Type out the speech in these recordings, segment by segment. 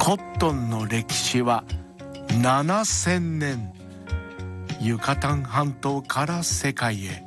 コットンの歴史は7000年、ユカタン半島から世界へ。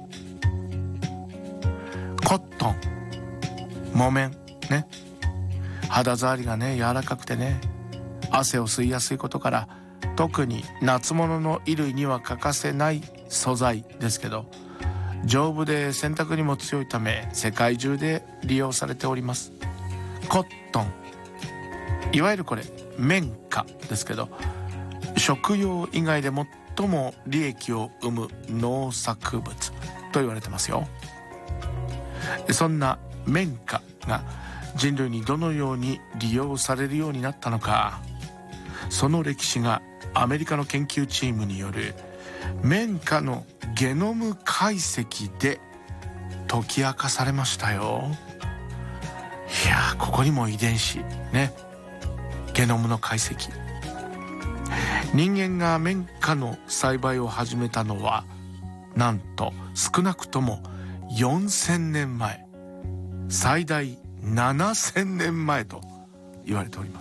コットン、木綿ね、肌触りがね柔らかくてね、汗を吸いやすいことから特に夏物の衣類には欠かせない素材ですけど、丈夫で洗濯にも強いため世界中で利用されております。コットン、いわゆるこれ綿花ですけど、食用以外で最も利益を生む農作物と言われてますよ。そんな綿花が人類にどのように利用されるようになったのか、その歴史がアメリカの研究チームによる綿花のゲノム解析で解き明かされましたよ。いやー、ここにも遺伝子ね、ゲノムの解析。人間が綿花の栽培を始めたのはなんと少なくとも4000年前、最大7000年前と言われております。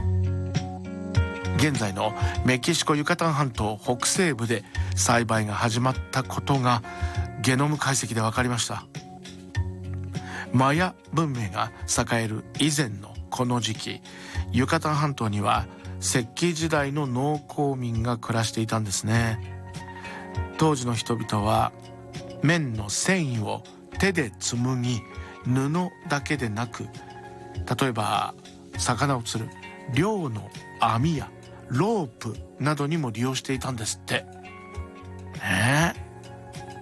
現在のメキシコユカタン半島北西部で栽培が始まったことがゲノム解析で分かりました。マヤ文明が栄える以前のこの時期、ユカタン半島には石器時代の農耕民が暮らしていたんですね。当時の人々は綿の繊維を手で紡ぎ、布だけでなく、例えば魚を釣る漁の網やロープなどにも利用していたんですって。